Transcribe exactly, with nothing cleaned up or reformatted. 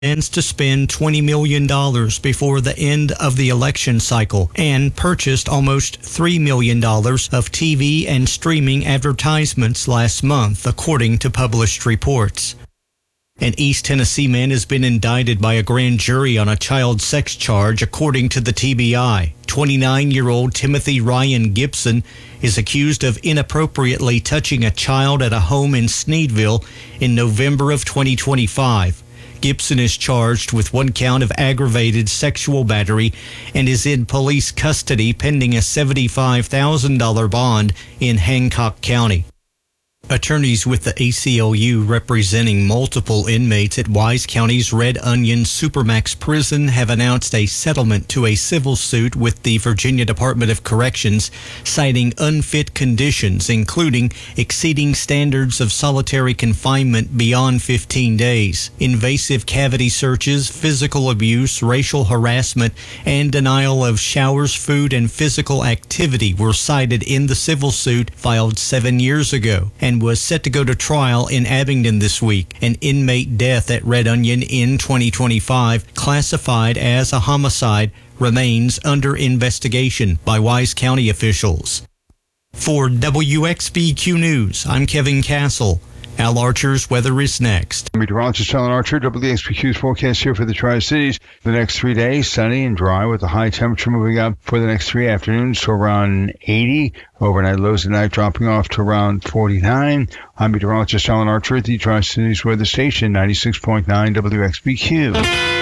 plans to spend twenty million dollars before the end of the election cycle and purchased almost three million dollars of T V and streaming advertisements last month, according to published reports. An East Tennessee man has been indicted by a grand jury on a child sex charge, according to the T B I. twenty-nine-year-old Timothy Ryan Gibson is accused of inappropriately touching a child at a home in Sneedville in November of twenty twenty-five. Gibson is charged with one count of aggravated sexual battery and is in police custody pending a seventy-five thousand dollars bond in Hancock County. Attorneys with the A C L U representing multiple inmates at Wise County's Red Onion Supermax Prison have announced a settlement to a civil suit with the Virginia Department of Corrections, citing unfit conditions, including exceeding standards of solitary confinement beyond fifteen days, invasive cavity searches, physical abuse, racial harassment, and denial of showers, food, and physical activity were cited in the civil suit filed seven years ago, and was set to go to trial in Abingdon this week. An inmate death at Red Onion in twenty twenty-five, classified as a homicide, remains under investigation by Wise County officials. For W X B Q News, I'm Kevin Castle. Al Archer's weather is next. Meteorologist Alan Archer, W X B Q's forecast here for the Tri-Cities. The next three days, sunny and dry with a high temperature moving up for the next three afternoons to around eighty. Overnight lows at night dropping off to around forty-nine. I'm meteorologist Alan Archer at the Tri-Cities weather station, ninety-six point nine W X B Q.